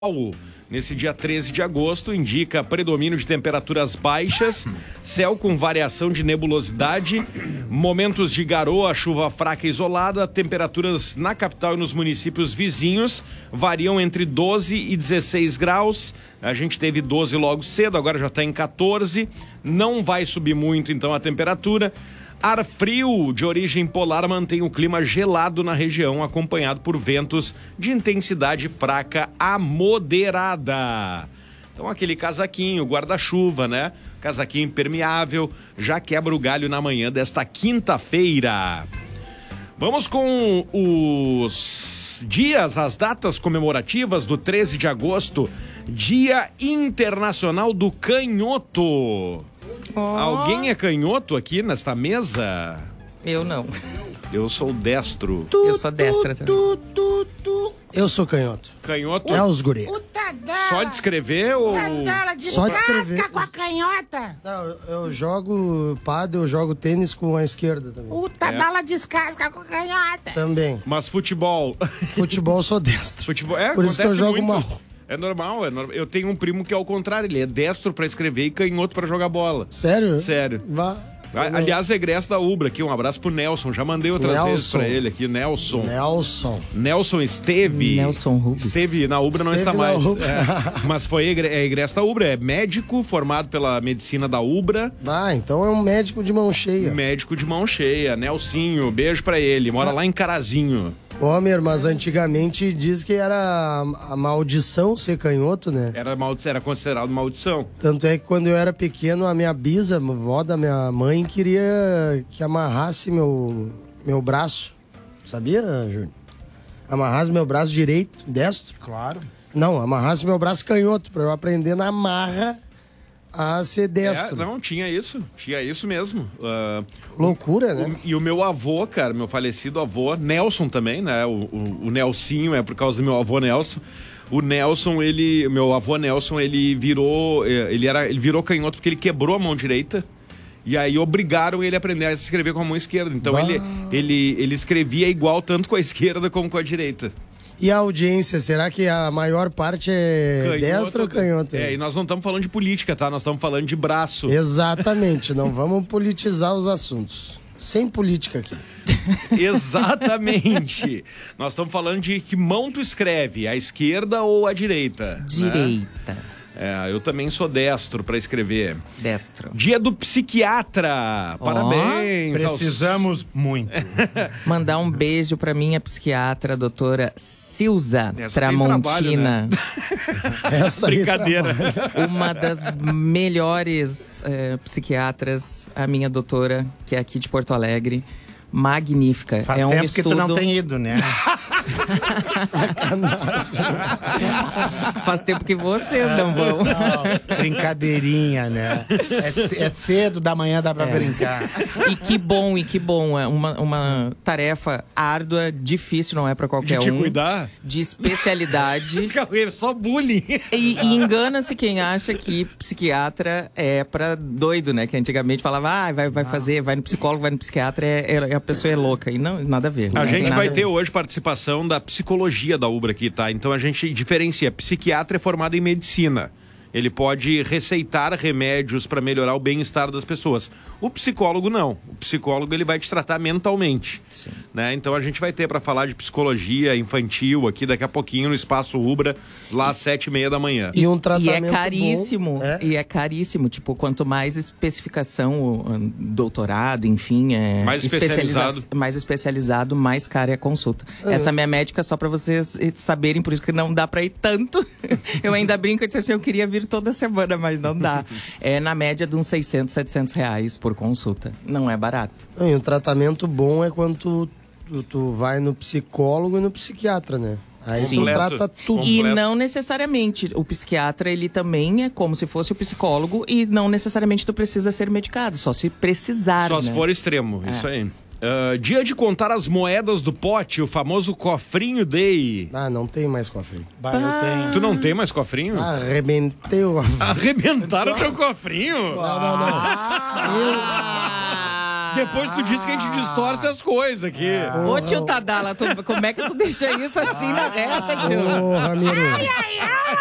Nesse dia 13 de agosto, indica predomínio de temperaturas baixas, céu com variação de nebulosidade, momentos de garoa, chuva fraca e isolada, temperaturas na capital e nos municípios vizinhos variam entre 12 e 16 graus. A gente teve 12 logo cedo, agora já está em 14, não vai subir muito então a temperatura. Ar frio de origem polar mantém o clima gelado na região, acompanhado por ventos de intensidade fraca a moderada. Então aquele casaquinho, guarda-chuva, né? Casaquinho impermeável, já quebra o galho na manhã desta quinta-feira. Vamos com os dias, as datas comemorativas do 13 de agosto, Dia Internacional do Canhoto. Oh. Alguém é canhoto aqui nesta mesa? Eu não. Eu sou destro. Eu sou destra também. Eu sou canhoto. Canhoto? É os guri. Só de escrever ou... Só de escrever. Com a canhota. Não, eu jogo pádel, eu jogo tênis com a esquerda também. O Tadala descasca com a canhota. Também. Mas futebol? Futebol eu sou destro. Futebol, por isso que eu jogo muito. mal. É normal, Eu tenho um primo que é ao contrário, ele é destro pra escrever e canhoto pra jogar bola. Sério? Sério. Vá. Aliás, é egresso da Ubra aqui, um abraço pro Nelson, já mandei outras vezes pra ele aqui, Nelson esteve... Nelson Rubens. Esteve na Ubra, não está mais. Mas foi egresso da Ubra, é médico formado pela medicina da Ubra. Então é um médico de mão cheia. Médico de mão cheia, Nelsinho, beijo pra ele, mora lá em Carazinho. Homer, mas antigamente diz que era a maldição ser canhoto, né? Era considerado maldição. Tanto é que quando eu era pequeno, a minha bisa, a vó da minha mãe, queria que amarrasse meu braço. Sabia, Júnior? Amarrasse meu braço direito, destro. Claro. Não, amarrasse meu braço canhoto, pra eu aprender na marra a ser destro. Tinha isso mesmo. Loucura, né? E o meu avô, cara, meu falecido avô, Nelson também, né? O Nelsinho é por causa do meu avô Nelson. O Nelson, meu avô Nelson, ele virou canhoto porque ele quebrou a mão direita. E aí obrigaram ele a aprender a escrever com a mão esquerda. Então ele escrevia igual tanto com a esquerda como com a direita. E a audiência, será que a maior parte é destra ou canhoto? E nós não estamos falando de política, tá? Nós estamos falando de braço. Exatamente, não vamos politizar os assuntos. Sem política aqui. Exatamente. Nós estamos falando de que mão tu escreve, a esquerda ou a direita? Direita. Né? Eu também sou destro para escrever. Destro. Dia do psiquiatra. Parabéns. Precisamos muito. Mandar um beijo para minha psiquiatra, doutora Silza Tramontina. Trabalho, né? Essa brincadeira. Uma das melhores psiquiatras, a minha doutora, que é aqui de Porto Alegre. Magnífica. Faz tempo que tu não tem ido, né? Sacanagem. Faz tempo que vocês não vão. Não, brincadeirinha, né? É cedo da manhã, dá pra brincar. E que bom. É uma tarefa árdua, difícil, não é pra qualquer de te um. Cuidar. De especialidade. Só bullying. E engana-se quem acha que psiquiatra é pra doido, né? Que antigamente falava, vai no psicólogo, vai no psiquiatra, a pessoa é louca. E não, nada a ver. A gente vai ter hoje participação da psicologia da Ubra aqui, tá? Então a gente diferencia. Psiquiatra é formado em medicina. Ele pode receitar remédios para melhorar o bem-estar das pessoas. O psicólogo não. O psicólogo ele vai te tratar mentalmente. Né? Então a gente vai ter para falar de psicologia infantil aqui daqui a pouquinho no Espaço Ubra, lá às 7h30 da manhã. E um tratamento é caríssimo. bom. E é caríssimo. Tipo, quanto mais especificação, doutorado, enfim, mais especializado, mais cara é a consulta. Essa minha médica, só para vocês saberem, por isso que não dá para ir tanto. Eu ainda brinco, eu disse assim, eu queria vir toda semana, mas não dá. É na média de uns 600, 700 reais por consulta. Não é barato. E um tratamento bom é quando tu vai no psicólogo e no psiquiatra, né? Aí tu trata tudo. E não necessariamente. O psiquiatra, ele também é como se fosse o psicólogo e não necessariamente tu precisa ser medicado, só se precisar, Só se for extremo, isso aí. Dia de contar as moedas do pote, o famoso cofrinho day. Não tem mais cofrinho. Eu tenho. Tu não tem mais cofrinho? Arrebentei o cofrinho. Arrebentaram o teu cofrinho? Não. Depois tu disse que a gente distorce as coisas aqui. Ô, tio Tadala, como é que tu deixa isso assim na reta, tio? Ô, Ramiro. Ai, ai, ai.